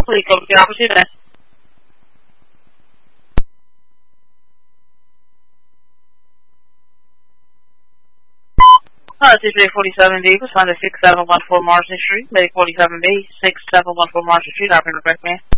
please go to the opportunity. 247 vehicles, 6714 Marsden Street, Medic 47B, 6714 Marsden Street, operator correct, man.